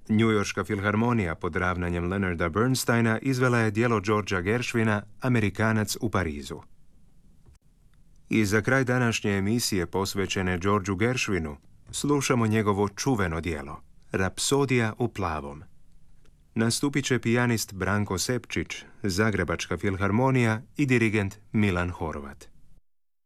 Njujorška filharmonija pod ravnanjem Leonarda Bernsteina izvela je djelo Georgea Gershwina Amerikanac u Parizu. I za kraj današnje emisije posvećene Georgeu Gershwinu slušamo njegovo čuveno djelo Rapsodija u plavom. Nastupit će pijanist Branko Sepčić, Zagrebačka filharmonija i dirigent Milan Horvat.